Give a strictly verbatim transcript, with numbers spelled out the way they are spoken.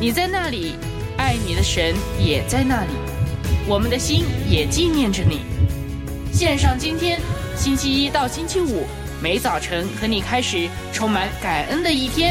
你在那里，爱你的神也在那里，我们的心也纪念着你。献上今天星期一到星期五每早晨和你开始充满感恩的一天。